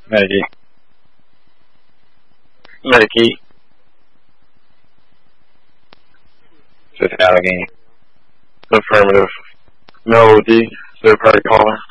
Maggie. Mikey. Says Allegheny. Affirmative. No, D. Third party caller.